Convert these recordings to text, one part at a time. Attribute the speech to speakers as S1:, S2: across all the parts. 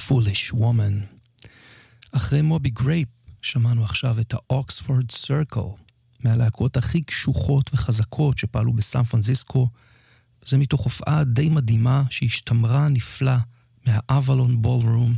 S1: Foolish Woman. אחרי מובי גרייפ שמענו עכשיו את האוקספורד סרקל, מהלהקות הכי קשוחות וחזקות שפעלו בסן פרנסיסקו, וזה מתוך הופעה די מדהימה שהשתמרה נפלא מהאבלון בולרום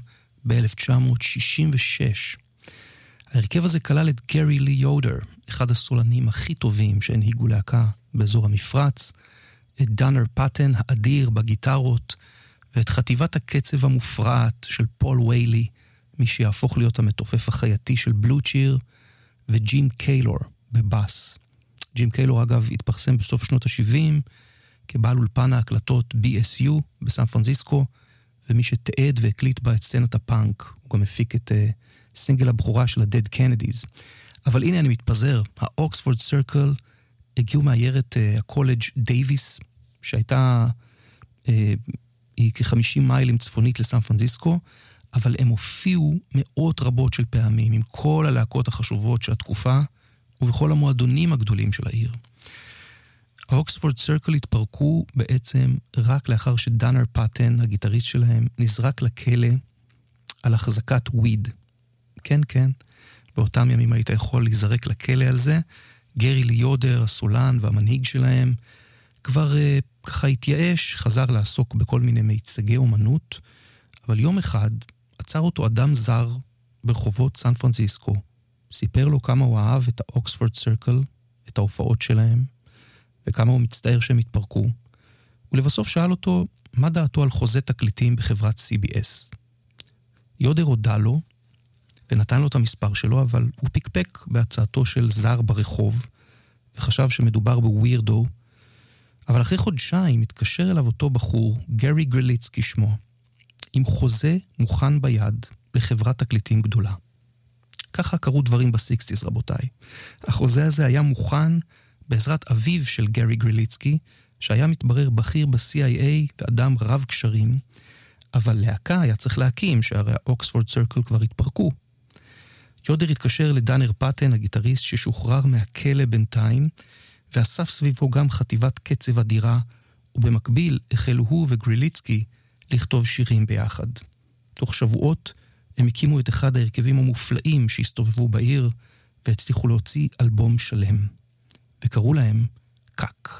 S1: ב-1966. ההרכב הזה כלל את גרי לי יודר, אחד הסולנים הכי טובים שהנהיגו להקה באזור המפרץ, את דאנר פאטן האדיר בגיטרות, ואת חטיבת הקצב המופרעת של פול ויילי, מי שיהפוך להיות המתופף החייתי של בלו צ'יר, וג'ים קיילור בבאס. ג'ים קיילור אגב התפרסם בסוף שנות ה-70 כבעל אולפן ההקלטות BSU בסן פרנסיסקו, ומי שתעד והקליט בה את סצנת הפאנק. הוא גם הפיק את סינגל הבכורה של ה-Dead Kennedys. אבל הנה אני מתפזר, האוקספורד סרקל הגיעו מהעיירת הקולג' דייביס, שהייתה היא כ-50 מיילים צפונית לסן פרנסיסקו, אבל הם הופיעו מאות רבות של פעמים עם כל הלהקות החשובות של התקופה ובכל המועדונים הגדולים של העיר. האוקספורד סרקל התפרקו בעצם רק לאחר שדאנר פאטן, הגיטריסט שלהם, נזרק לכלא על החזקת וויד. כן, כן, באותם ימים היית יכול להיזרק לכלא על זה. גרי לי יודר, הסולן והמנהיג שלהם, כבר ככה התייאש, חזר לעסוק בכל מיני מיצגי אומנות, אבל יום אחד עצר אותו אדם זר ברחובות סן פרנסיסקו, סיפר לו כמה הוא אהב את האוקספורד סרקל, את ההופעות שלהם, וכמה הוא מצטער שהם התפרקו, ולבסוף שאל אותו מה דעתו על חוזה תקליטים בחברת CBS. יודר הודע לו, ונתן לו את המספר שלו, אבל הוא פיקפק בהצעתו של זר ברחוב, וחשב שמדובר בווירדו, אבל אחרי חודשיים התקשר אליו אותו בחור, גרי גריליצקי שמו, עם חוזה מוכן ביד לחברת תקליטים גדולה. ככה קרו דברים ב-60s, רבותיי. החוזה הזה היה מוכן בעזרת אביו של גרי גריליצקי, שהיה מתברר בכיר ב-CIA ואדם רב קשרים, אבל להקה היה צריך להקים, שהרי האוקספורד סרקל כבר התפרקו. יודר התקשר לדאנר פאטן, הגיטריסט ששוחרר מהכלא בינתיים, ואסף סביבו גם חטיבת קצב אדירה, ובמקביל החלו הוא וגריליצקי לכתוב שירים ביחד. תוך שבועות הם הקימו את אחד ההרכבים המופלאים שהסתובבו בעיר, והצליחו להוציא אלבום שלם. וקראו להם קאק.